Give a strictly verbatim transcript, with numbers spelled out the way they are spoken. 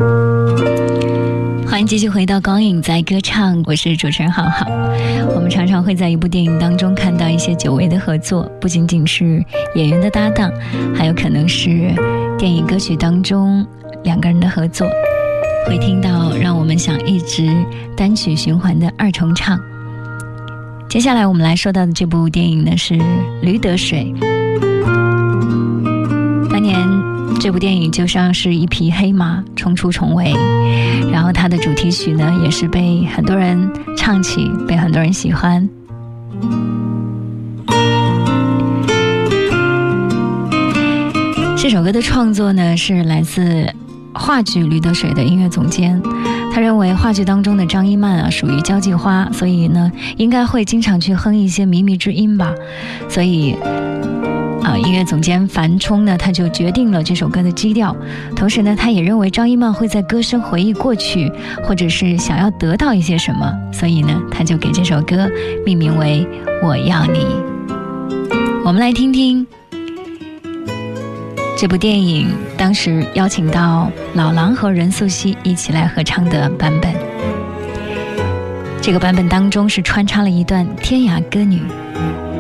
欢迎继续回到光影在歌唱，我是主持人浩浩。我们常常会在一部电影当中看到一些久违的合作，不仅仅是演员的搭档，还有可能是电影歌曲当中两个人的合作，会听到让我们想一直单曲循环的二重唱。接下来我们来说到的这部电影呢是《驴得水》。当年这部电影就像是一匹黑马冲出重围，然后它的主题曲呢也是被很多人唱起，被很多人喜欢。这首歌的创作呢是来自话剧《驴得水》的音乐总监，他认为话剧当中的张一曼啊属于交际花，所以呢应该会经常去哼一些靡靡之音吧，所以啊，音乐总监樊冲呢，他就决定了这首歌的基调。同时呢，他也认为张一曼会在歌声回忆过去，或者是想要得到一些什么，所以呢，他就给这首歌命名为《我要你》。我们来听听这部电影当时邀请到老狼和任素汐一起来合唱的版本。这个版本当中是穿插了一段天涯歌女。